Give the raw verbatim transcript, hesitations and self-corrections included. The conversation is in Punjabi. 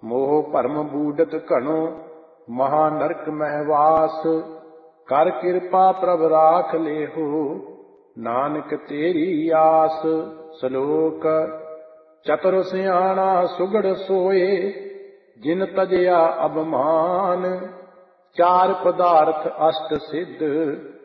ਮੋਹ ਭਰਮ ਬੂਡਤ ਘਣੋ ਮਹਾ ਨਰਕ ਮਹਿਵਾਸ। ਕਰ ਕਿਰਪਾ ਪ੍ਰਭ ਰਾਖ ਲੇਹੋ ਨਾਨਕ ਤੇਰੀ ਆਸ। ਸ਼ਲੋਕ ਚਤੁਰ ਸਿਆਣਾ ਸੁਗੜ ਸੋਏ ਜਿਨ ਤਜਿਆ ਅਭਮਾਨ। ਚਾਰ ਪਦਾਰਥ ਅਸ਼ਟ ਸਿੱਧ